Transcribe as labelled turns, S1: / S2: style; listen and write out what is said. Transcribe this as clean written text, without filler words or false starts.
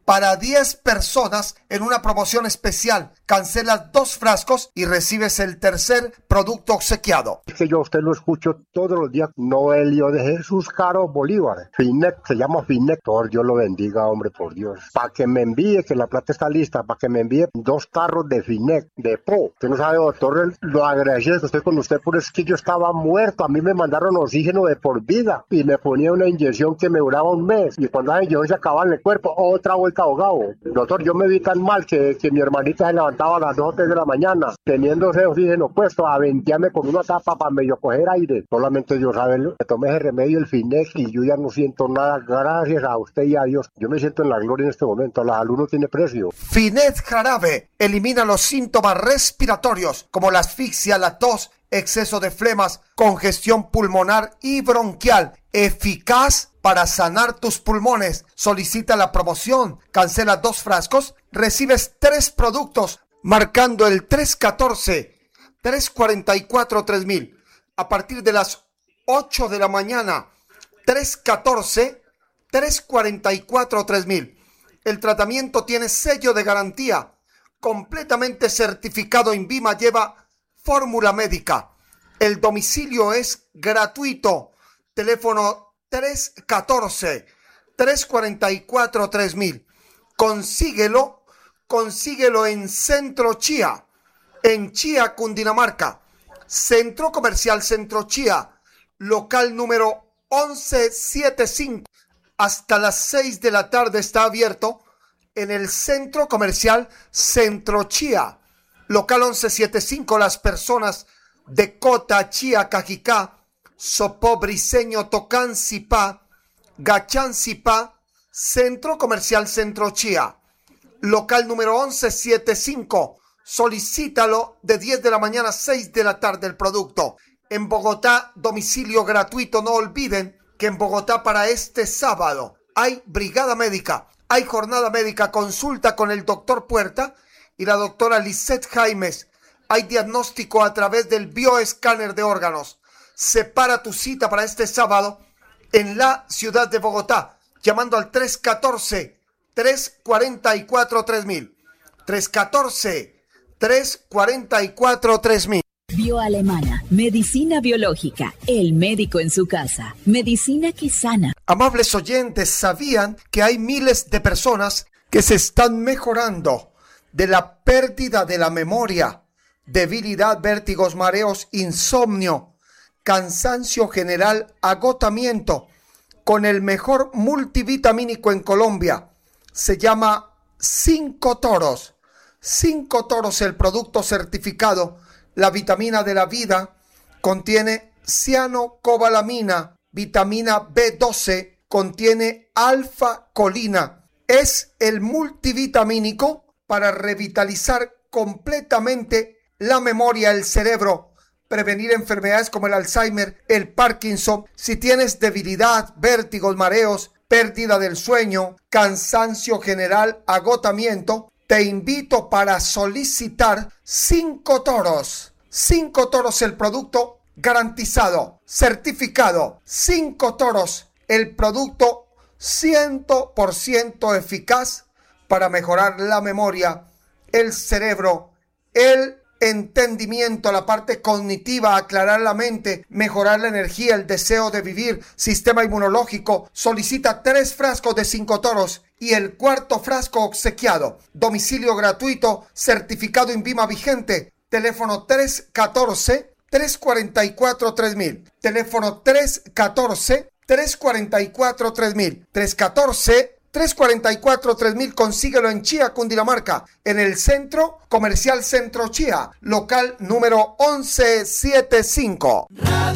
S1: para 10 personas en una promoción especial. Cancelas 2 frascos y recibes el tercer producto obsequiado.
S2: Es que yo a usted lo escucho todos los días. Noelio de Jesús Caro Bolívar. Finet, se llama Finet. Dios lo bendiga, hombre, por Dios. Para que me envíe, que la plata está lista, para que me envíe 2 carros de Finet, de Po. Usted no sabe, doctor, lo agradecido que estoy con usted, por es que yo estaba muerto. A mí me mandaron oxígeno de por vida y me ponía una inyección que me duraba un mes. Y cuando la inyección se acababa en el cuerpo, otra vuelta ahogado. Doctor, yo me vi tan mal que mi hermanita se levantaba a las 2 o 3 de la mañana, teniendo ese oxígeno puesto, a ventearme con una tapa para medio coger aire. Solamente Dios sabe, me tomé ese remedio, el Finex, y yo ya no siento nada. Gracias a usted y a Dios. Yo me siento en la gloria en este momento. La salud no tiene precio.
S1: Finet jarabe elimina los síntomas respiratorios como la asfixia, la tos, exceso de flemas, congestión pulmonar y bronquial. Eficaz para sanar tus pulmones. Solicita la promoción. Cancela 2 frascos. Recibes 3 productos marcando el 314-344-3000. A partir de las 8 de la mañana. 314-344-3000. El tratamiento tiene sello de garantía. Completamente certificado INVIMA, lleva fórmula médica. El domicilio es gratuito. Teléfono 314-344-3000. Consíguelo en Centro Chía, en Chía, Cundinamarca. Centro Comercial Centro Chía, local número 1175. Hasta las 6 de la tarde está abierto en el Centro Comercial Centro Chía, local 1175. Las personas de Cota, Chía, Cajicá, Sopó, Briceño, Tocán, Zipá, Gachán, Zipá, Centro Comercial Centro Chía, local número 1175. Solicítalo de 10 de la mañana a 6 de la tarde el producto. En Bogotá, domicilio gratuito. No olviden que en Bogotá para este sábado hay brigada médica, hay jornada médica, consulta con el doctor Puerta y la doctora Lisette Jaimes. Hay diagnóstico a través del bioescáner de órganos. Separa tu cita para este sábado en la ciudad de Bogotá, llamando al 314-344-3000. 314-344-3000.
S3: Bioalemana, medicina biológica, el médico en su casa, medicina que sana.
S1: Amables oyentes, ¿sabían que hay miles de personas que se están mejorando de la pérdida de la memoria, debilidad, vértigos, mareos, insomnio, cansancio general, agotamiento, con el mejor multivitamínico en Colombia? Se llama 5 Toros. 5 Toros, el producto certificado. La vitamina de la vida contiene cianocobalamina, vitamina B12, contiene alfa-colina. Es el multivitamínico para revitalizar completamente la memoria, el cerebro, prevenir enfermedades como el Alzheimer, el Parkinson. Si tienes debilidad, vértigos, mareos, pérdida del sueño, cansancio general, agotamiento, te invito para solicitar 5 Toros. 5 Toros, el producto garantizado, certificado. 5 Toros, el producto 100% eficaz para mejorar la memoria, el cerebro, el entendimiento, la parte cognitiva, aclarar la mente, mejorar la energía, el deseo de vivir, sistema inmunológico. Solicita 3 frascos de 5 Toros y el 4º frasco obsequiado. Domicilio gratuito, certificado INVIMA vigente. Teléfono 314-344-3000. Teléfono 314-344-3000. 314-344-3000. Consíguelo en Chía, Cundinamarca, en el Centro Comercial Centro Chía, local número 1175.